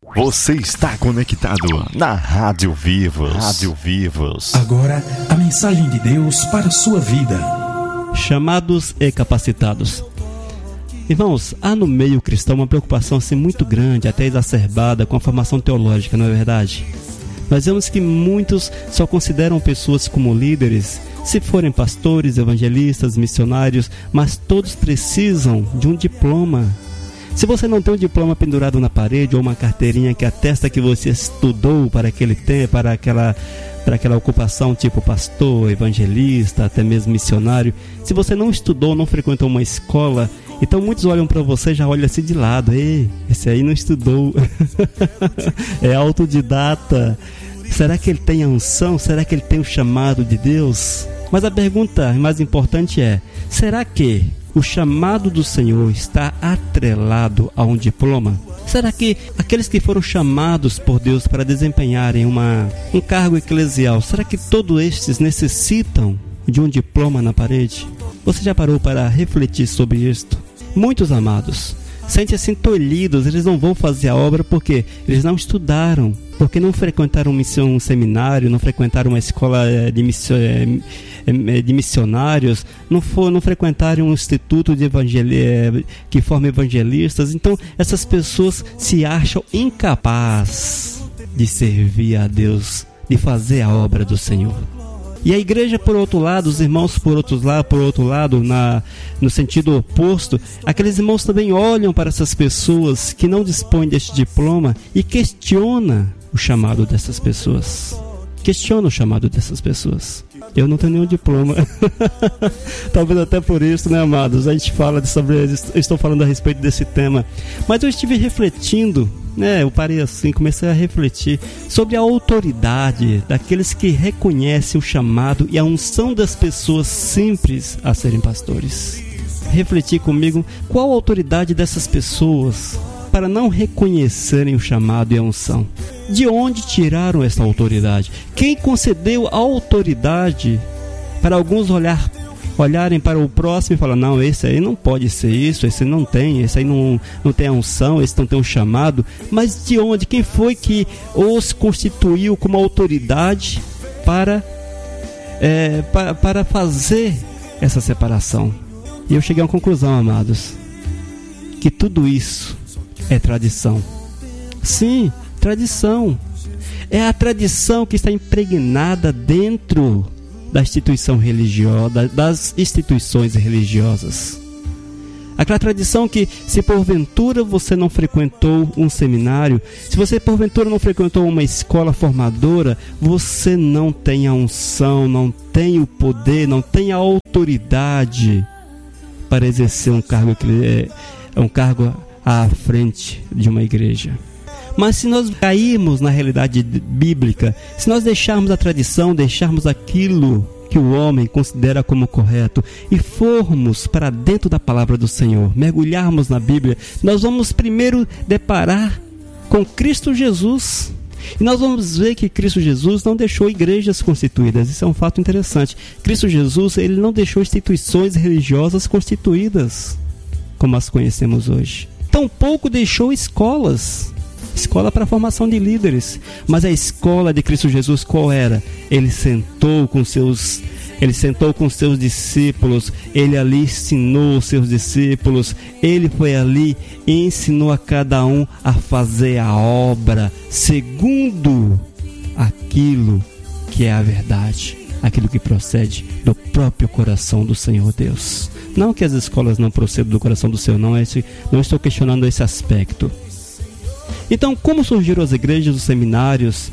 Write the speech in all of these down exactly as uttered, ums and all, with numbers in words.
Você está conectado na Rádio Vivos. Rádio Vivos. Agora, a mensagem de Deus para a sua vida. Chamados e capacitados. Irmãos, há no meio cristão uma preocupação assim muito grande, até exacerbada, com a formação teológica, não é verdade? Nós vemos que muitos só consideram pessoas como líderes, se forem pastores, evangelistas, missionários, mas todos precisam de um diploma. Se você não tem um diploma pendurado na parede ou uma carteirinha que atesta que você estudou para aquele tempo, para aquela, para aquela ocupação tipo pastor, evangelista, até mesmo missionário, se você não estudou, não frequentou uma escola, então muitos olham para você e já olham assim de lado. Ei, esse aí não estudou. É autodidata. Será que ele tem a unção? Será que ele tem o chamado de Deus? Mas a pergunta mais importante é: será que o chamado do Senhor está atrelado a um diploma? Será que aqueles que foram chamados por Deus para desempenharem uma, um cargo eclesial, será que todos estes necessitam de um diploma na parede? Você já parou para refletir sobre isto? Muitos amados sentem-se tolhidos, eles não vão fazer a obra porque eles não estudaram, porque não frequentaram um seminário, não frequentaram uma escola de, missio, de missionários, não, for, não frequentaram um instituto de evangel... que forma evangelistas. Então essas pessoas se acham incapazes de servir a Deus, de fazer a obra do Senhor. E a igreja, por outro lado, os irmãos por outro lado, por outro lado na, no sentido oposto, aqueles irmãos também olham para essas pessoas que não dispõem deste diploma e questionam o chamado dessas pessoas. Questiona o chamado dessas pessoas. Eu não tenho nenhum diploma. Talvez até por isso, né, amados? A gente fala sobre, eu estou falando a respeito desse tema. Mas eu estive refletindo, né? Eu parei assim, comecei a refletir sobre a autoridade daqueles que reconhecem o chamado e a unção das pessoas simples a serem pastores. Refleti comigo qual a autoridade dessas pessoas para não reconhecerem o chamado e a unção. De onde tiraram essa autoridade? Quem concedeu a autoridade para alguns olhar, olharem para o próximo e falar: não, esse aí não pode ser isso, esse não tem, esse aí não, não tem a unção, esse não tem um chamado. Mas de onde? Quem foi que os constituiu como autoridade para, é, para, para fazer essa separação? E eu cheguei a uma conclusão, amados, que tudo isso é tradição. Sim, tradição. É a tradição que está impregnada dentro da instituição religiosa, das instituições religiosas. Aquela tradição que, se porventura você não frequentou um seminário, se você porventura não frequentou uma escola formadora, você não tem a unção, não tem o poder, não tem a autoridade para exercer um cargo, um cargo à frente de uma igreja. Mas se nós cairmos na realidade bíblica, se nós deixarmos a tradição, deixarmos aquilo que o homem considera como correto e formos para dentro da palavra do Senhor, mergulharmos na Bíblia, nós vamos primeiro deparar com Cristo Jesus. E nós vamos ver que Cristo Jesus não deixou igrejas constituídas. Isso é um fato interessante. Cristo Jesus, ele não deixou instituições religiosas constituídas como as conhecemos hoje. Tampouco deixou escolas, escola para a formação de líderes. Mas a escola de Cristo Jesus qual era? Ele sentou com seus, ele sentou com seus discípulos, ele ali ensinou os seus discípulos, ele foi ali e ensinou a cada um a fazer a obra segundo aquilo que é a verdade, aquilo que procede do próprio coração do Senhor Deus. Não que as escolas não procedam do coração do Senhor, não, é esse, não estou questionando esse aspecto. Então, como surgiram as igrejas, os seminários,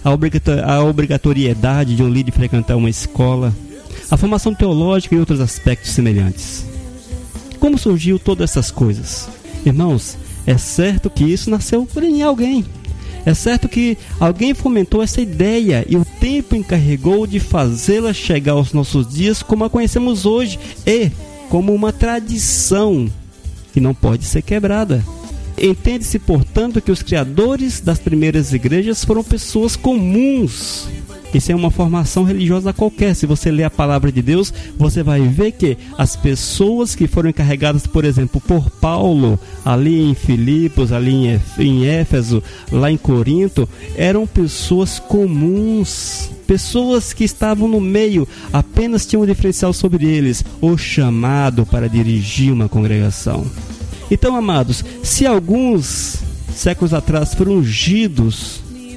a obrigatoriedade de um líder frequentar uma escola, a formação teológica e outros aspectos semelhantes? Como surgiu todas essas coisas? Irmãos, é certo que isso nasceu por em alguém. É certo que alguém fomentou essa ideia e o tempo encarregou de fazê-la chegar aos nossos dias como a conhecemos hoje e como uma tradição que não pode ser quebrada. Entende-se, portanto, que os criadores das primeiras igrejas foram pessoas comuns, Isso é uma formação religiosa qualquer. Se você ler a palavra de Deus, você vai ver que as pessoas que foram encarregadas, por exemplo, por Paulo, ali em Filipos, ali em Éfeso, lá em Corinto, eram pessoas comuns, pessoas que estavam no meio, apenas tinham um diferencial sobre eles, o chamado para dirigir uma congregação. Então, amados, se alguns séculos atrás foram ungidos,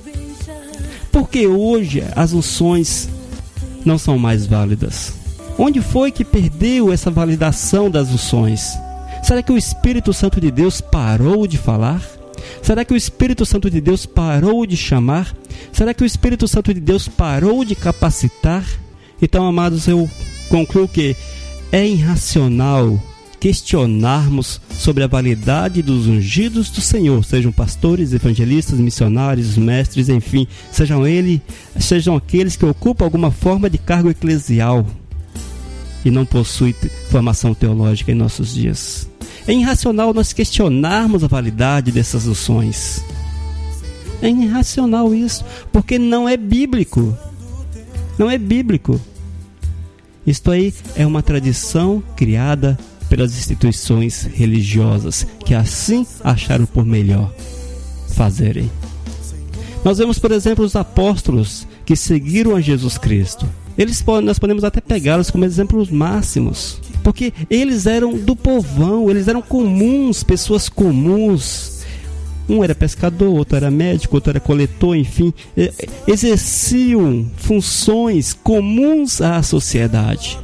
por que hoje as unções não são mais válidas? Onde foi que perdeu essa validação das unções? Será que o Espírito Santo de Deus parou de falar? Será que o Espírito Santo de Deus parou de chamar? Será que o Espírito Santo de Deus parou de capacitar? Então, amados, eu concluo que é irracional questionarmos sobre a validade dos ungidos do Senhor, sejam pastores, evangelistas, missionários, mestres, enfim, sejam eles, sejam aqueles que ocupam alguma forma de cargo eclesial e não possuem formação teológica em nossos dias. É irracional nós questionarmos a validade dessas unções. É irracional isso, porque não é bíblico. Não é bíblico. Isto aí é uma tradição criada pelas instituições religiosas, que assim acharam por melhor fazerem. Nós vemos, por exemplo, os apóstolos que seguiram a Jesus Cristo. Eles, nós podemos até pegá-los como exemplos máximos, porque eles eram do povão, eles eram comuns, pessoas comuns. Um era pescador, outro era médico, outro era coletor, enfim, exerciam funções comuns à sociedade.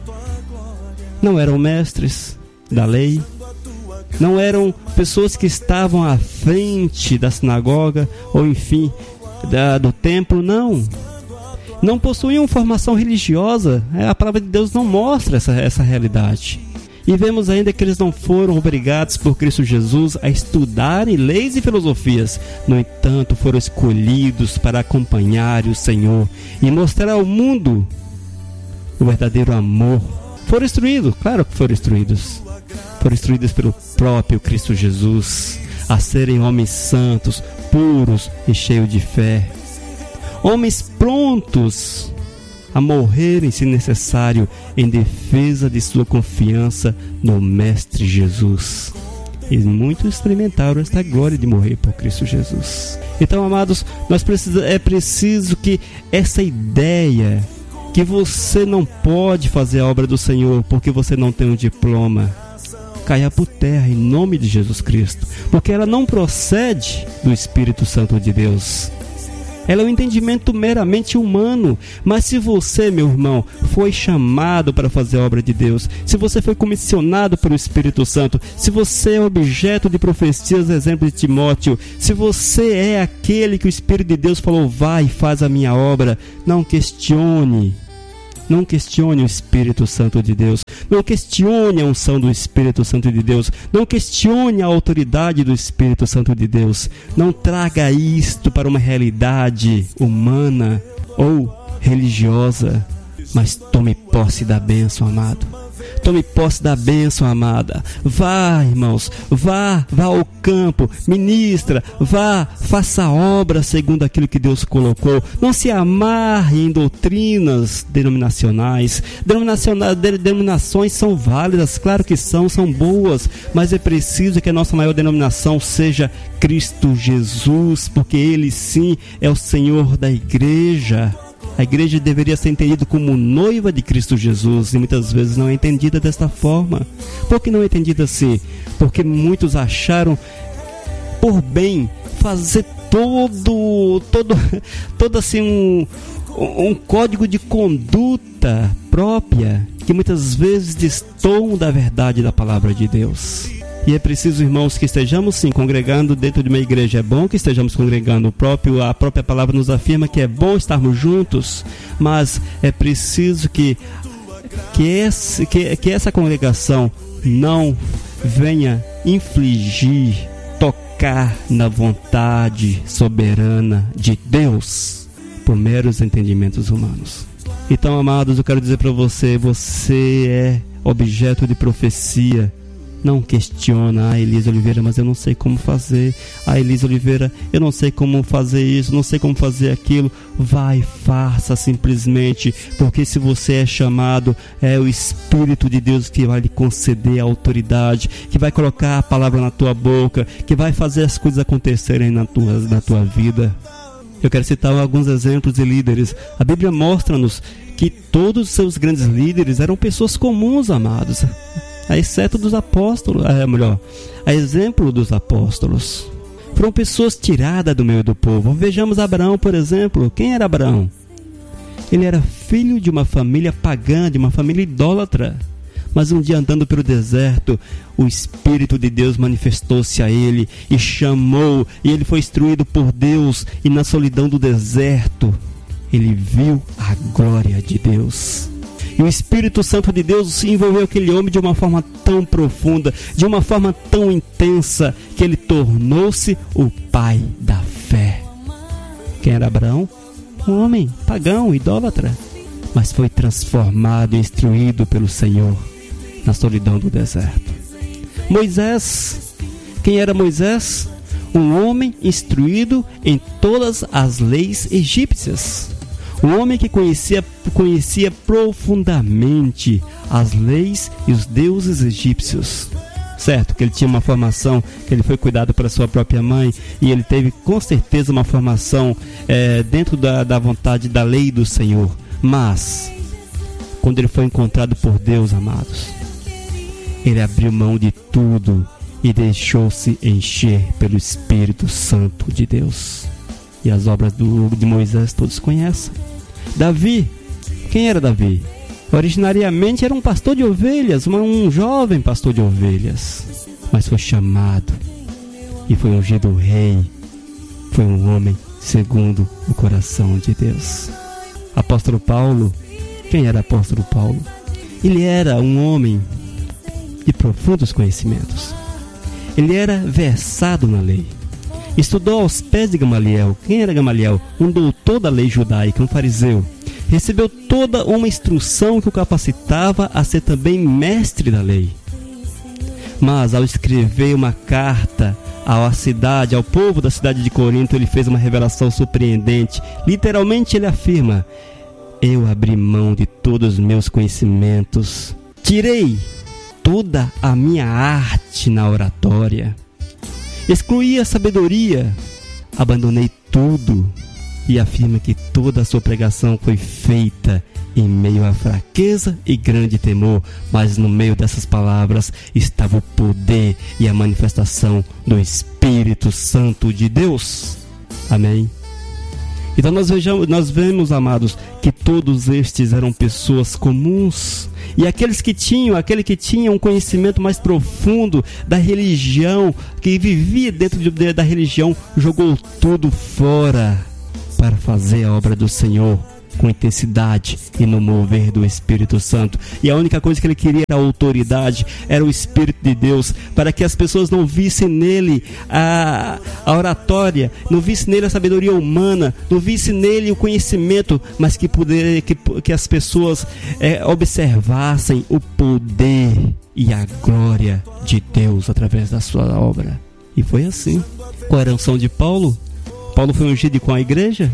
Não eram mestres da lei, não eram pessoas que estavam à frente da sinagoga ou enfim da, do templo, não não possuíam formação religiosa. A palavra de Deus não mostra essa, essa realidade. E vemos ainda que eles não foram obrigados por Cristo Jesus a estudarem leis e filosofias. No entanto, foram escolhidos para acompanhar o Senhor e mostrar ao mundo o verdadeiro amor. Foram instruídos, claro que foram instruídos. Foram instruídos pelo próprio Cristo Jesus a serem homens santos, puros e cheios de fé. Homens prontos a morrerem, se necessário, em defesa de sua confiança no Mestre Jesus. E muitos experimentaram esta glória de morrer por Cristo Jesus. Então, amados, nós precisa, é preciso que essa ideia que você não pode fazer a obra do Senhor porque você não tem um diploma, caia por terra em nome de Jesus Cristo, porque ela não procede do Espírito Santo de Deus. Ela é um entendimento meramente humano. Mas se você, meu irmão, foi chamado para fazer a obra de Deus, se você foi comissionado pelo Espírito Santo, se você é objeto de profecias, exemplo de Timóteo, se você é aquele que o Espírito de Deus falou, vai e faz a minha obra, não questione. Não questione o Espírito Santo de Deus. Não questione a unção do Espírito Santo de Deus. Não questione a autoridade do Espírito Santo de Deus. Não traga isto para uma realidade humana ou religiosa. Mas tome posse da bênção, amado. Tome posse da bênção, amada. Vá, irmãos, vá, vá ao campo, ministra, vá, faça a obra segundo aquilo que Deus colocou. Não se amarre em doutrinas denominacionais. Denominacionais, denominações são válidas, claro que são, são boas, mas é preciso que a nossa maior denominação seja Cristo Jesus, porque Ele sim é o Senhor da igreja. A igreja deveria ser entendida como noiva de Cristo Jesus, e muitas vezes não é entendida desta forma. Por que não é entendida assim? Porque muitos acharam por bem fazer todo, todo, todo assim um, um código de conduta própria, que muitas vezes destoam da verdade da palavra de Deus. E é preciso, irmãos, que estejamos sim congregando dentro de uma igreja. É bom que estejamos congregando. O próprio, a própria palavra nos afirma que é bom estarmos juntos, mas é preciso que, que, esse, que, que essa congregação não venha infligir, tocar na vontade soberana de Deus por meros entendimentos humanos. Então, amados, eu quero dizer para você, você é objeto de profecia. Não questiona, ah, Elisa Oliveira, mas eu não sei como fazer. Ah, Elisa Oliveira, eu não sei como fazer isso, não sei como fazer aquilo. Vai, faça simplesmente, porque se você é chamado, é o Espírito de Deus que vai lhe conceder a autoridade, que vai colocar a palavra na tua boca, que vai fazer as coisas acontecerem na tua, na tua vida. Eu quero citar alguns exemplos de líderes. A Bíblia mostra-nos que todos os seus grandes líderes eram pessoas comuns, amados, a exceto dos apóstolos, é melhor, a exemplo dos apóstolos. Foram pessoas tiradas do meio do povo. Vejamos Abraão, por exemplo. Quem era Abraão? Ele era filho de uma família pagã, de uma família idólatra. Mas um dia, andando pelo deserto, o Espírito de Deus manifestou-se a ele e chamou, e ele foi instruído por Deus, e na solidão do deserto ele viu a glória de Deus. E o Espírito Santo de Deus envolveu aquele homem de uma forma tão profunda, de uma forma tão intensa, que ele tornou-se o pai da fé. Quem era Abraão? Um homem pagão, idólatra, mas foi transformado e instruído pelo Senhor na solidão do deserto. Moisés. Quem era Moisés? Um homem instruído em todas as leis egípcias. Um homem que conhecia, conhecia profundamente as leis e os deuses egípcios. Certo, que ele tinha uma formação, que ele foi cuidado pela sua própria mãe, e ele teve com certeza uma formação é, dentro da, da vontade da lei do Senhor. Mas, quando ele foi encontrado por Deus, amados, ele abriu mão de tudo e deixou-se encher pelo Espírito Santo de Deus. E as obras do, de Moisés todos conhecem. Davi. Quem era Davi? Originariamente era um pastor de ovelhas, um jovem pastor de ovelhas. Mas foi chamado e foi ungido rei. Foi um homem segundo o coração de Deus. Apóstolo Paulo. Quem era apóstolo Paulo? Ele era um homem de profundos conhecimentos. Ele era versado na lei. Estudou aos pés de Gamaliel. Quem era Gamaliel? Um doutor da lei judaica, um fariseu. Recebeu toda uma instrução que o capacitava a ser também mestre da lei. Mas ao escrever uma carta à cidade, ao povo da cidade de Corinto, ele fez uma revelação surpreendente. Literalmente ele afirma: eu abri mão de todos os meus conhecimentos, tirei toda a minha arte na oratória, excluí a sabedoria, abandonei tudo, e afirma que toda a sua pregação foi feita em meio à fraqueza e grande temor, mas no meio dessas palavras estava o poder e a manifestação do Espírito Santo de Deus. Amém? Então nós, vejamos, nós vemos, amados, que todos estes eram pessoas comuns. E aqueles que tinham, aquele que tinha um conhecimento mais profundo da religião, que vivia dentro de, da religião, jogou tudo fora para fazer a obra do Senhor com intensidade e no mover do Espírito Santo. E a única coisa que ele queria era a autoridade, era o Espírito de Deus, para que as pessoas não vissem nele a, a oratória, não vissem nele a sabedoria humana, não vissem nele o conhecimento, mas que, poder, que, que as pessoas é, observassem o poder e a glória de Deus através da sua obra. E foi assim. Qual era a unção de Paulo? Paulo foi ungido com a igreja?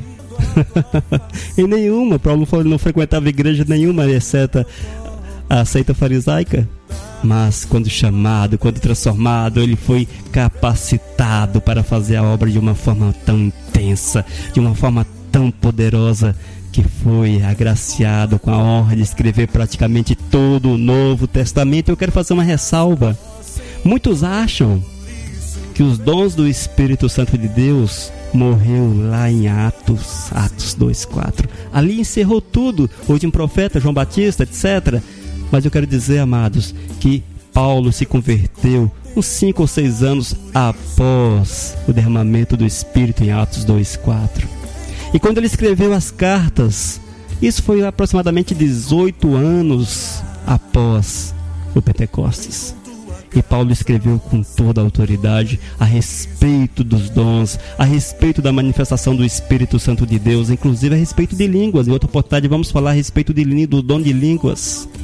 Em nenhuma. Paulo não frequentava igreja nenhuma, exceto a seita farisaica. Mas quando chamado, quando transformado, ele foi capacitado para fazer a obra de uma forma tão intensa, de uma forma tão poderosa, que foi agraciado com a honra de escrever praticamente todo o Novo Testamento. Eu quero fazer uma ressalva. Muitos acham que os dons do Espírito Santo de Deus morreu lá em Atos, Atos dois, quatro. Ali encerrou tudo, o último profeta, João Batista, etcétera. Mas eu quero dizer, amados, que Paulo se converteu uns cinco ou seis anos após o derramamento do Espírito em Atos dois, quatro. E quando ele escreveu as cartas, isso foi aproximadamente dezoito anos após o Pentecostes. E Paulo escreveu com toda a autoridade a respeito dos dons, a respeito da manifestação do Espírito Santo de Deus, inclusive a respeito de línguas. Em outra oportunidade vamos falar a respeito de, do dom de línguas.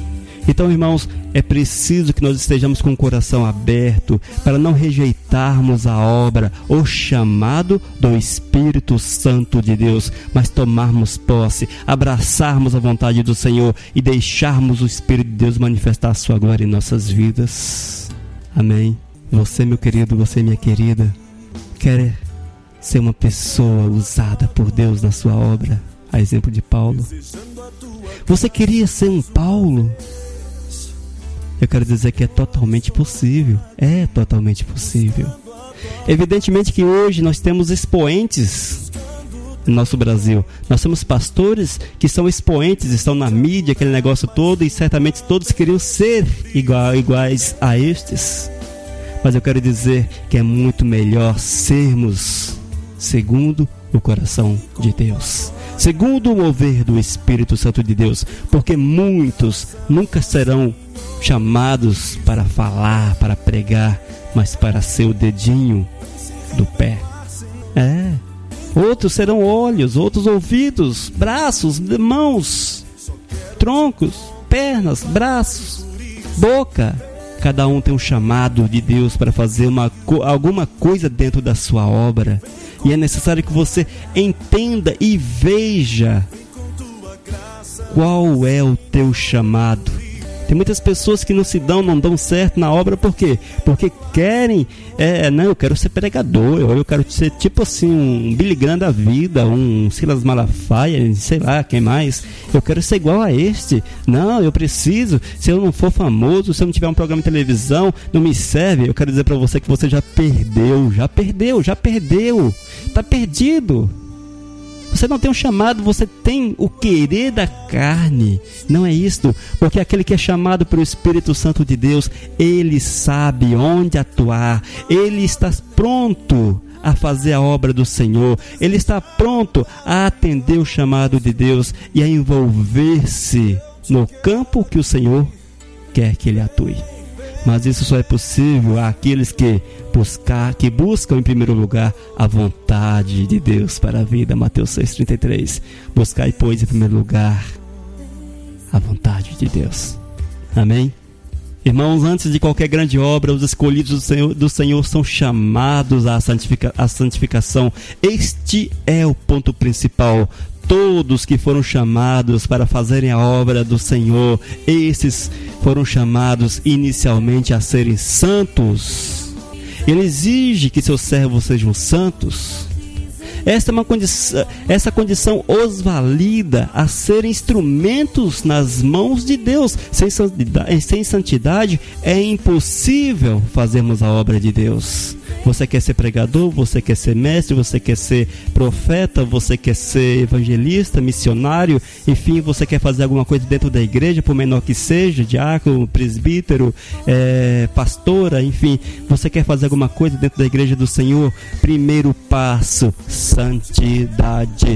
Então, irmãos, é preciso que nós estejamos com o coração aberto para não rejeitarmos a obra, o chamado do Espírito Santo de Deus, mas tomarmos posse, abraçarmos a vontade do Senhor e deixarmos o Espírito de Deus manifestar a sua glória em nossas vidas. Amém. Você, meu querido, você, minha querida, quer ser uma pessoa usada por Deus na sua obra, a exemplo de Paulo? Você queria ser um Paulo? Eu quero dizer que é totalmente possível. É totalmente possível. Evidentemente que hoje nós temos expoentes no nosso Brasil. Nós temos pastores que são expoentes, estão na mídia, aquele negócio todo, e certamente todos queriam ser igual, iguais a estes. Mas eu quero dizer que é muito melhor sermos segundo o coração de Deus, segundo o mover do Espírito Santo de Deus, porque muitos nunca serão chamados para falar, para pregar, mas para ser o dedinho do pé. É. Outros serão olhos, outros ouvidos, braços, mãos, troncos, pernas, braços, boca. Cada um tem um chamado de Deus para fazer uma, alguma coisa dentro da sua obra. E é necessário que você entenda e veja qual é o teu chamado. Tem muitas pessoas que não se dão, não dão certo na obra, por quê? Porque querem, é, não, eu quero ser pregador, eu, eu quero ser tipo assim, um Billy Graham da vida, um Silas Malafaia, sei lá, quem mais. Eu quero ser igual a este. Não, eu preciso, se eu não for famoso, se eu não tiver um programa de televisão, não me serve. Eu quero dizer para você que você já perdeu, já perdeu, já perdeu, está perdido. Você não tem um chamado, você tem o querer da carne. Não é isto, porque aquele que é chamado pelo Espírito Santo de Deus, ele sabe onde atuar, ele está pronto a fazer a obra do Senhor, ele está pronto a atender o chamado de Deus e a envolver-se no campo que o Senhor quer que ele atue. Mas isso só é possível àqueles que, buscar, que buscam em primeiro lugar a vontade de Deus para a vida. Mateus seis, trinta e três. Buscai, pois, em primeiro lugar a vontade de Deus. Amém? Irmãos, antes de qualquer grande obra, os escolhidos do Senhor, do Senhor são chamados à, santifica, à santificação. Este é o ponto principal. Todos que foram chamados para fazerem a obra do Senhor, esses foram chamados inicialmente a serem santos. Ele exige que seus servos sejam santos. Esta, é uma condição, essa condição os valida a serem instrumentos nas mãos de Deus. Sem santidade, sem santidade é impossível fazermos a obra de Deus. Você quer ser pregador, você quer ser mestre, você quer ser profeta, você quer ser evangelista, missionário, enfim, você quer fazer alguma coisa dentro da igreja, por menor que seja, diácono, presbítero, é, pastora, enfim, você quer fazer alguma coisa dentro da igreja do Senhor? Primeiro passo, santidade.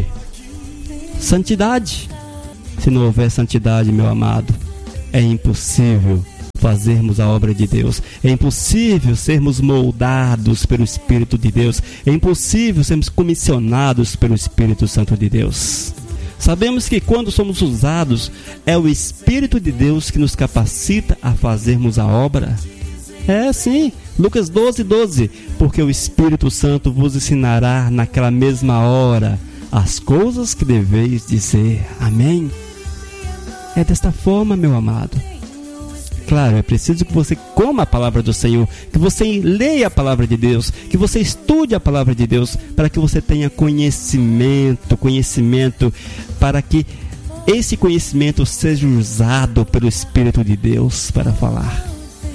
Santidade. Se não houver santidade, meu amado, é impossível fazermos a obra de Deus. É impossível sermos moldados pelo Espírito de Deus. É impossível sermos comissionados pelo Espírito Santo de Deus. Sabemos que quando somos usados, é o Espírito de Deus que nos capacita a fazermos a obra. É sim, Lucas doze, doze. Porque o Espírito Santo vos ensinará naquela mesma hora as coisas que deveis dizer. Amém? É desta forma, meu amado. Claro, é preciso que você coma a palavra do Senhor, que você leia a palavra de Deus, que você estude a palavra de Deus, para que você tenha conhecimento, conhecimento, para que esse conhecimento seja usado pelo Espírito de Deus para falar.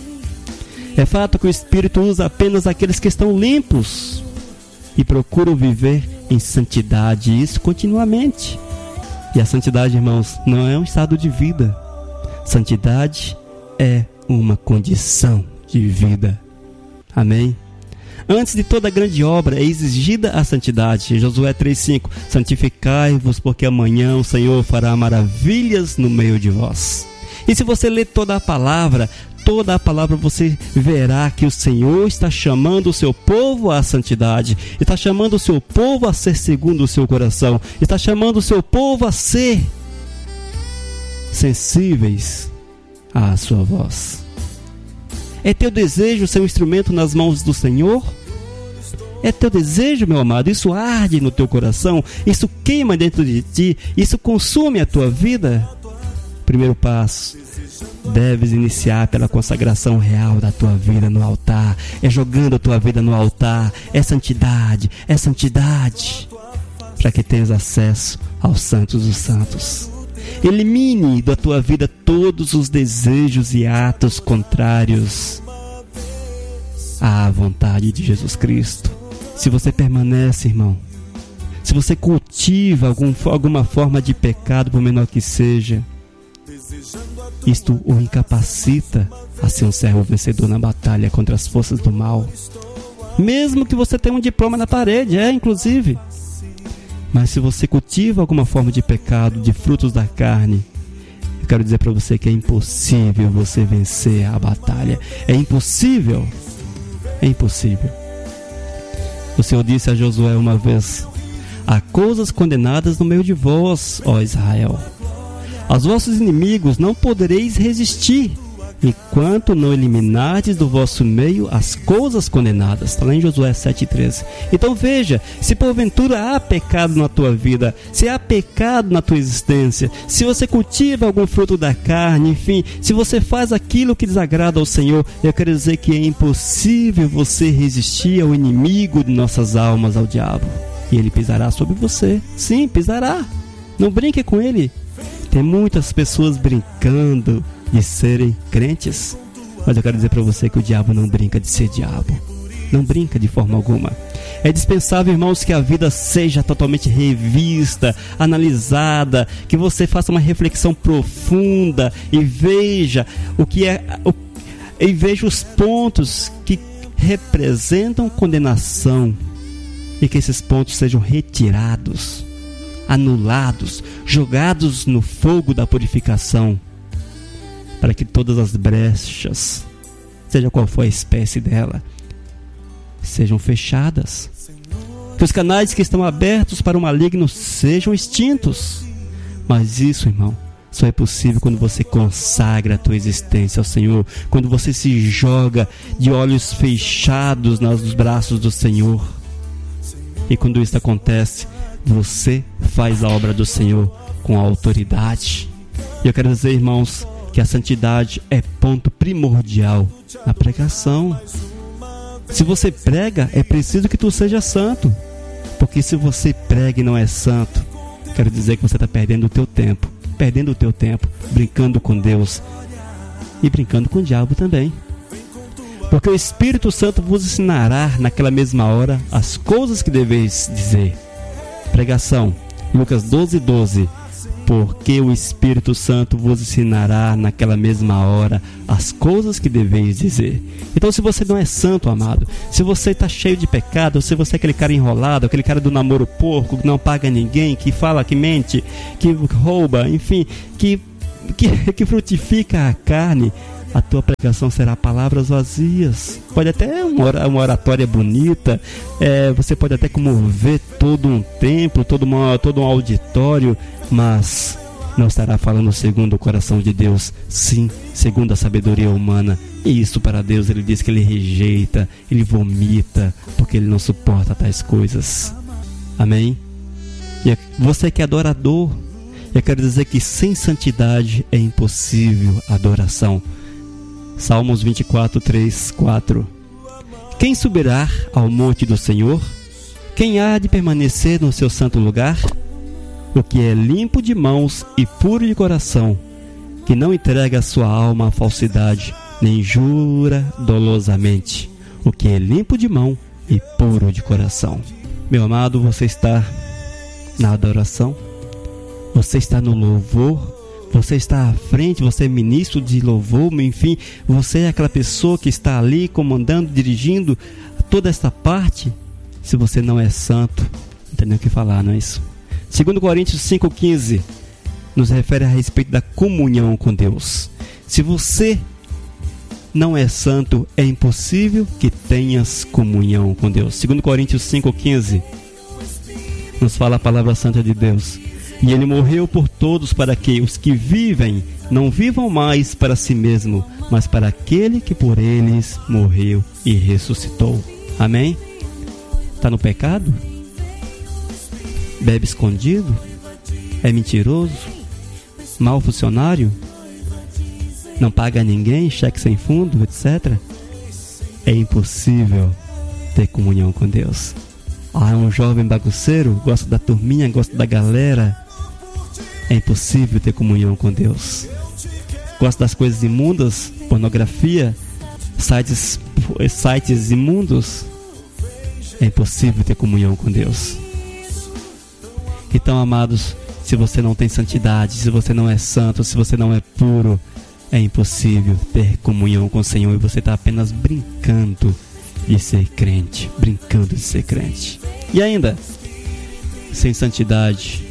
É fato que o Espírito usa apenas aqueles que estão limpos e procuram viver em santidade, isso continuamente. E a santidade, irmãos, não é um estado de vida. Santidade é uma condição de vida. Amém? Antes de toda grande obra é exigida a santidade. Josué três, cinco. Santificai-vos, porque amanhã o Senhor fará maravilhas no meio de vós. E se você ler toda a palavra, toda a palavra você verá que o Senhor está chamando o seu povo à santidade, está chamando o seu povo a ser segundo o seu coração, está chamando o seu povo a ser sensíveis à sua voz. É teu desejo ser um instrumento nas mãos do Senhor? É teu desejo, meu amado? Isso arde no teu coração? Isso queima dentro de ti? Isso consome a tua vida? Primeiro passo, deves iniciar pela consagração real da tua vida no altar. É jogando a tua vida no altar. É santidade, é santidade, para que tenhas acesso aos santos dos santos. Elimine da tua vida todos os desejos e atos contrários à vontade de Jesus Cristo. Se você permanece, irmão, se você cultiva algum, alguma forma de pecado, por menor que seja, isto o incapacita a ser um servo vencedor na batalha contra as forças do mal. Mesmo que você tenha um diploma na parede, é, inclusive. Mas se você cultiva alguma forma de pecado, de frutos da carne, eu quero dizer para você que é impossível você vencer a batalha. É impossível. É impossível. O Senhor disse a Josué uma vez: há coisas condenadas no meio de vós, ó Israel. Aos vossos inimigos não podereis resistir, enquanto não eliminardes do vosso meio as coisas condenadas. Está lá em Josué sete, treze. Então veja, se porventura há pecado na tua vida, se há pecado na tua existência, se você cultiva algum fruto da carne, enfim, se você faz aquilo que desagrada ao Senhor, eu quero dizer que é impossível você resistir ao inimigo de nossas almas, ao diabo. E ele pisará sobre você. Sim, pisará. Não brinque com ele. Tem muitas pessoas brincando de serem crentes, mas eu quero dizer para você que o diabo não brinca de ser diabo. Não brinca de forma alguma. É dispensável, irmãos, que a vida seja totalmente revista, analisada, que você faça uma reflexão profunda e veja o que é, o, e veja os pontos que representam condenação, e que esses pontos sejam retirados, anulados, jogados no fogo da purificação, para que todas as brechas, seja qual for a espécie dela, sejam fechadas. Que os canais que estão abertos para o maligno sejam extintos. Mas isso, irmão, só é possível quando você consagra a tua existência ao Senhor, quando você se joga de olhos fechados nos braços do Senhor. E quando isso acontece, você faz a obra do Senhor com autoridade. E eu quero dizer, irmãos, que a santidade é ponto primordial na pregação. Se você prega, é preciso que tu seja santo. Porque se você prega e não é santo, quero dizer que você está perdendo o teu tempo. Perdendo o teu tempo, brincando com Deus e brincando com o diabo também. Porque o Espírito Santo vos ensinará naquela mesma hora as coisas que deveis dizer. Pregação, Lucas doze, doze. Porque o Espírito Santo vos ensinará naquela mesma hora as coisas que deveis dizer. Então, se você não é santo, amado, se você está cheio de pecado, se você é aquele cara enrolado, aquele cara do namoro porco, que não paga ninguém, que fala, que mente, que rouba, enfim, que, que, que frutifica a carne, a tua pregação será palavras vazias. Pode até uma, uma oratória bonita, é, você pode até comover todo um templo, todo, uma, todo um auditório, mas não estará falando segundo o coração de Deus, sim, segundo a sabedoria humana. E isso para Deus, ele diz que ele rejeita, ele vomita, porque ele não suporta tais coisas. Amém? E você que é adorador, eu quero dizer que sem santidade é impossível adoração. Salmos vinte e quatro, três, quatro. Quem subirá ao monte do Senhor? Quem há de permanecer no seu santo lugar? O que é limpo de mãos e puro de coração, que não entrega a sua alma à falsidade, nem jura dolosamente. O que é limpo de mão e puro de coração. Meu amado, você está na adoração? Você está no louvor? Você está à frente, você é ministro de louvor, enfim, você é aquela pessoa que está ali comandando, dirigindo toda esta parte. Se você não é santo, não tem nem o que falar, não é isso? Segundo Coríntios cinco, quinze nos refere a respeito da comunhão com Deus. Se você não é santo, é impossível que tenhas comunhão com Deus. Segundo Coríntios cinco, quinze nos fala a palavra santa de Deus. E ele morreu por todos, para que os que vivem não vivam mais para si mesmo, mas para aquele que por eles morreu e ressuscitou. Amém? Está no pecado? Bebe escondido? É mentiroso? Mau funcionário? Não paga a ninguém, cheque sem fundo, etcétera? É impossível ter comunhão com Deus. Ah, é um jovem bagunceiro, gosta da turminha, gosta da galera. É impossível ter comunhão com Deus. Gosta das coisas imundas, pornografia, sites, sites imundos. É impossível ter comunhão com Deus. Então, amados, se você não tem santidade, se você não é santo, se você não é puro, é impossível ter comunhão com o Senhor, e você está apenas brincando de ser crente, brincando de ser crente. E ainda, sem santidade,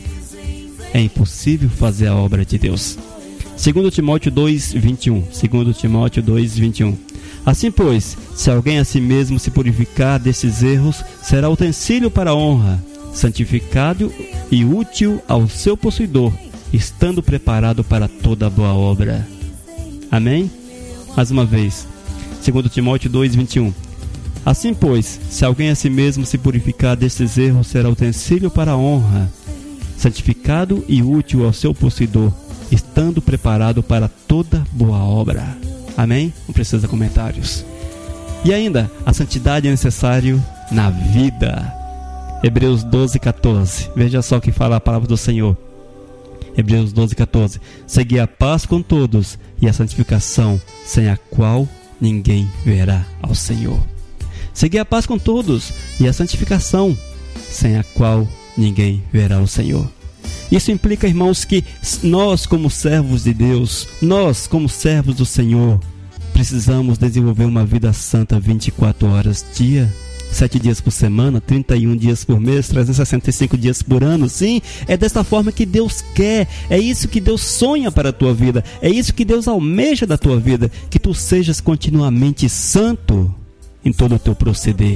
é impossível fazer a obra de Deus. Segundo Timóteo dois, vinte e um. Segundo Timóteo dois, vinte e um. Assim, pois, se alguém a si mesmo se purificar desses erros, será utensílio para a honra, santificado e útil ao seu possuidor, estando preparado para toda boa obra. Amém? Mais uma vez. Segundo Timóteo dois, vinte e um. Assim, pois, se alguém a si mesmo se purificar desses erros, será utensílio para a honra, santificado e útil ao seu possuidor, estando preparado para toda boa obra. Amém? Não precisa de comentários. E ainda, a santidade é necessário na vida. Hebreus doze, catorze. Veja só o que fala a palavra do Senhor. Hebreus doze, catorze. Segui a paz com todos e a santificação, sem a qual ninguém verá ao Senhor. Segui a paz com todos e a santificação, sem a qual ninguém verá ao Senhor. Isso implica, irmãos, que nós, como servos de Deus, nós, como servos do Senhor, precisamos desenvolver uma vida santa vinte e quatro horas dia, sete dias por semana, trinta e um dias por mês, trezentos e sessenta e cinco dias por ano. Sim, é desta forma que Deus quer, é isso que Deus sonha para a tua vida, é isso que Deus almeja da tua vida, que tu sejas continuamente santo em todo o teu proceder.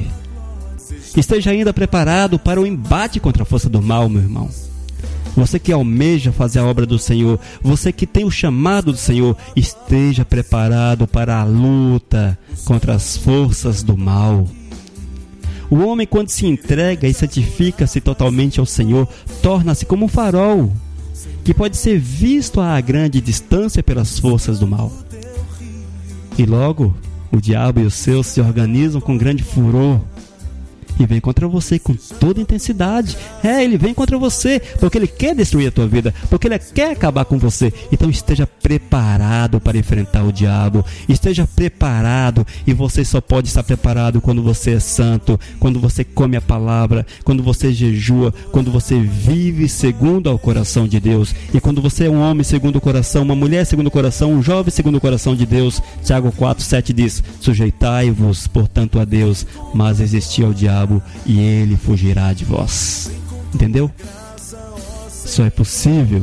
Esteja ainda preparado para o embate contra a força do mal, meu irmão. Você que almeja fazer a obra do Senhor, você que tem o chamado do Senhor, esteja preparado para a luta contra as forças do mal. O homem, quando se entrega e santifica-se totalmente ao Senhor, torna-se como um farol, que pode ser visto a grande distância pelas forças do mal. E logo, o diabo e os seus se organizam com grande furor e vem contra você com toda intensidade. É, ele vem contra você porque ele quer destruir a tua vida, porque ele quer acabar com você. Então esteja preparado para enfrentar o diabo, esteja preparado. E você só pode estar preparado quando você é santo, quando você come a palavra, quando você jejua, quando você vive segundo ao coração de Deus. E quando você é um homem segundo o coração, uma mulher segundo o coração, um jovem segundo o coração de Deus. Tiago quatro, sete diz: sujeitai-vos, portanto, a Deus, mas resisti ao diabo e ele fugirá de vós. Entendeu? Só é possível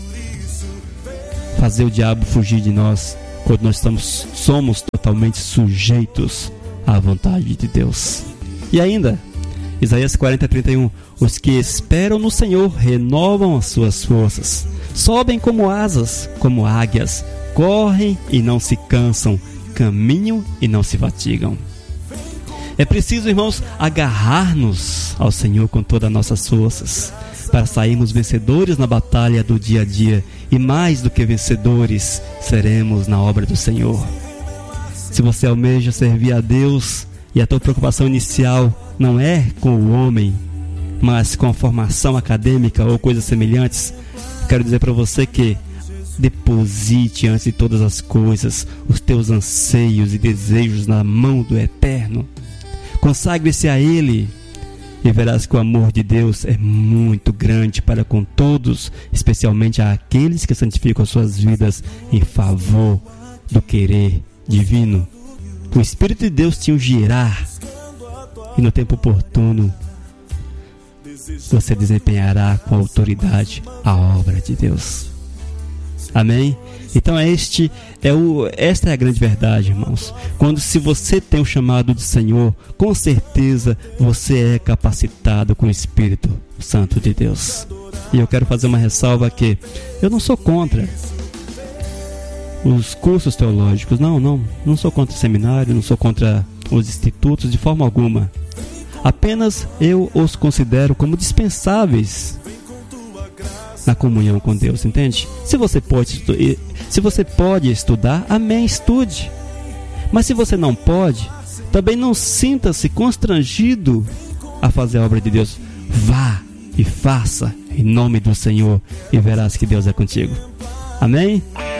fazer o diabo fugir de nós quando nós estamos, somos totalmente sujeitos à vontade de Deus. E ainda, Isaías quarenta, trinta e um: os que esperam no Senhor renovam as suas forças, sobem como asas, como águias, correm e não se cansam, caminham e não se fatigam. É preciso, irmãos, agarrar-nos ao Senhor com todas as nossas forças, para sairmos vencedores na batalha do dia a dia, e mais do que vencedores, seremos na obra do Senhor. Se você almeja servir a Deus, e a tua preocupação inicial não é com o homem, mas com a formação acadêmica ou coisas semelhantes, quero dizer para você que deposite antes de todas as coisas os teus anseios e desejos na mão do Eterno. Consagre-se a Ele e verás que o amor de Deus é muito grande para com todos, especialmente aqueles que santificam as suas vidas em favor do querer divino. O Espírito de Deus te ungirá e no tempo oportuno você desempenhará com autoridade a obra de Deus. Amém? Então este é o, esta é a grande verdade, irmãos. Quando se você tem o chamado do Senhor, com certeza você é capacitado com o Espírito Santo de Deus. E eu quero fazer uma ressalva aqui. Eu não sou contra os cursos teológicos. Não, não. Não sou contra o seminário, não sou contra os institutos de forma alguma. Apenas eu os considero como dispensáveis na comunhão com Deus, entende? Se você pode, se você pode estudar, amém, estude. Mas se você não pode, também não sinta-se constrangido a fazer a obra de Deus. Vá e faça em nome do Senhor e verás que Deus é contigo. Amém?